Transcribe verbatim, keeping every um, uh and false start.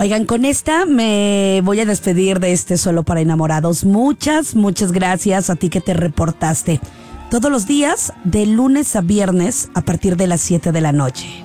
Oigan, con esta me voy a despedir de este Solo para Enamorados. Muchas, muchas gracias a ti que te reportaste. Todos los días, de lunes a viernes, a partir de las siete de la noche.